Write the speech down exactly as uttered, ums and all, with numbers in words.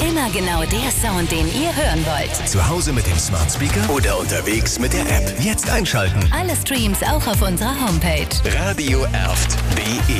Immer genau der Sound, den ihr hören wollt. Zu Hause mit dem Smart Speaker oder unterwegs mit der App. Jetzt einschalten. Alle Streams auch auf unserer Homepage. radio erft punkt de